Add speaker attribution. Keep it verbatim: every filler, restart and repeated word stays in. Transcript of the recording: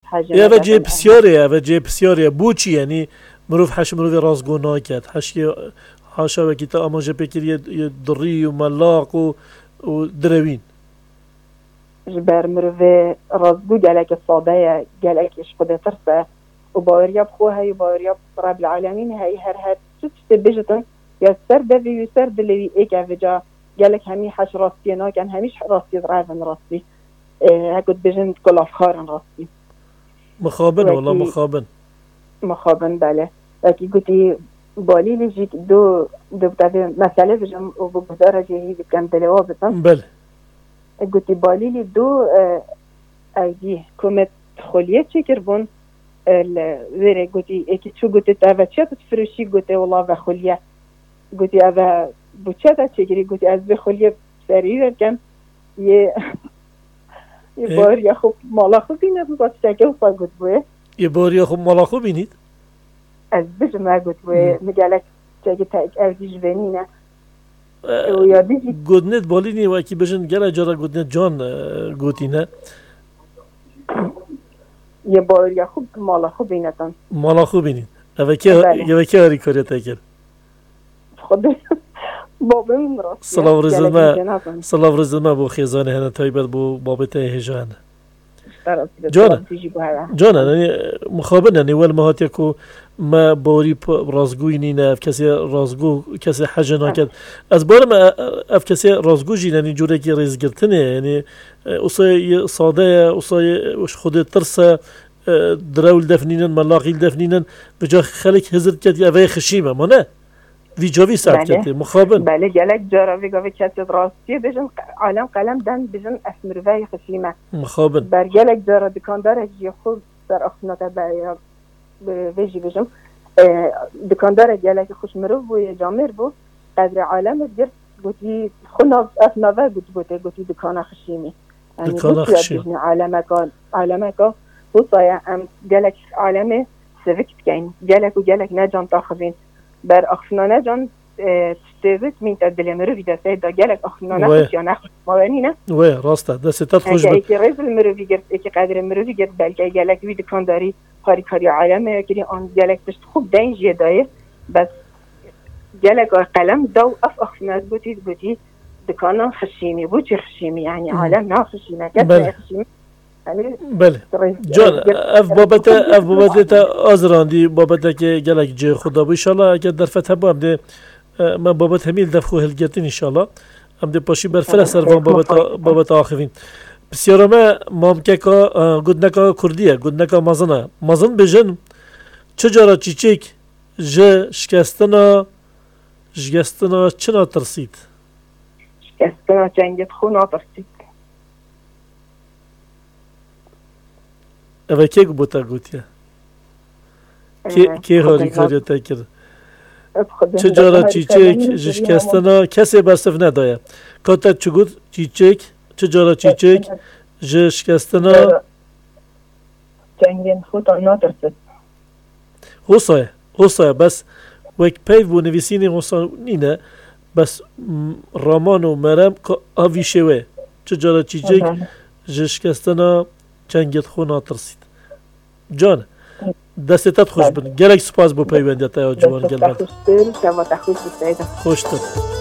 Speaker 1: حاجه
Speaker 2: یا و جه بسیاره و جه بسیاره بوچی یعنی مروف حش مروف رازگو ناکد حش حاشا و کتا آماجه بکر یه دری و ملاق و و دروین
Speaker 1: جبر مروف رازگو گلک صادای گلکش خود ترسه و باوریا بخوها و باوریا رب العالمین هی هر هر چه بجتن یا سر دوی و سر دلوی ایک اوجا گلک همی حش راستی ناکن همیش راستی درازن راستی هکود بجن کلاف خارن راستی
Speaker 2: مخابن والله مخابن
Speaker 1: مخابن بله لكن قلتي بالي لي جيت دو دو بتاع مسألة بجم وبقدر أجي كان دلوا بتم
Speaker 2: بله
Speaker 1: قلتي بالي لي دو أجي كمت خلية شكر بون الزير قلتي إكيد شو قلتي تابع شو تفرشي قلتي والله بخلية قلتي هذا بوشة شكري قلتي أز بخلية سرير كم يه يبار ياخو مالا خو بينه بس شكل فقط بوه
Speaker 2: يبار ياخو مالا خو بينيد
Speaker 1: از بجم اگود و مگالک چه تاج ارزش بینینه و یادی
Speaker 2: گودنت بالینی و کی بجن گلا جرا گودنت جان گوتینه
Speaker 1: یه بار یا خوب مالا خوب بینتن
Speaker 2: مالا خوب بینید اوه که اوه که هری کاری تاکر
Speaker 1: خود بابم راست
Speaker 2: سلام رزما سلام رزما بو خیزانه هنه تایبت بو بابت هجانه جانا جانا يعني مخابن يعني ولا ما هاتيكو ما بوري رازقوي نينا اف كسي رازقو كسي حاجه ناكد از بار ما اف كسي رازقو جي يعني جوري رزقتني يعني وصي صاده وصي وش خود ترسه دراول دفنينن ملاقي دفنينن بجا خلك هزر كد اوي خشيمه ما نه وی جاوی ساعت کتی مخابن
Speaker 1: بله گلک جارا وی گاوی کتی راستی بجن عالم قلم دن بجن اسمر وی خشیمه
Speaker 2: مخابن
Speaker 1: بر گلک جارا دکاندار اجی خود در اخنات بایا ویجی بجن دکاندار گلک خوش مرو و جامر بو قدر عالم دیگر گویی خنا افناوه گویی گویی گویی دکان خشیمی
Speaker 2: دکان خشیم
Speaker 1: عالم کان عالم کان و صایا ام گلک عالمه سویت کن گلک و گلک نجام تاخذین بر اخنانه جان استوت من تدل مروی دسته دا گلک اخنانه خوش یا نخوش ماوانی نه؟
Speaker 2: وی راسته دستت خوش
Speaker 1: بود اکی رزل مروی گرد اکی قدر مروی گرد بلکه گلک وی دکان داری کاری کاری عالمه کری آن گلک تشت خوب دین جدایه بس گلک قلم دو اف اخنات بودی بودی دکان خشیمی بود چه خشیمی یعنی عالم نه خشیمه کسی خشیمی
Speaker 2: بله جان اف بابت اف بابت آزراندی بابت که گلک جه خدا بو انشالله اگر در فتح با هم ده من بابت همیل دفخو هلگرتین انشالله هم ده پاشی بر فلس سروان بابت بابت آخرین بسیار ما مامکه که گودنکا کردیه گودنکا مازنه مازن بجن چجارا چیچک جه شکستنا شکستنا چنا ترسید
Speaker 1: شکستنا جنگت خو ناترسید
Speaker 2: اوه که بوتا گوتیا که هاری کاری تا کرد چجارا چیچک جشکستنا کسی برسف ندایه کاتا چگود چیچک چجارا چیچک جشکستنا
Speaker 1: جنگین خود ناترسید
Speaker 2: حسایه حسایه بس وک پیو بو نویسینی حسایه نینه بس رامان و مرم که آوی شوه چجارا چیچک جشکستنا جنگت خو ناترسید جان دستت خوش بن گلک سپاس بو پیوندیت یا جوان گلبد
Speaker 1: خوشتر شما خوش بسیده
Speaker 2: خوشتر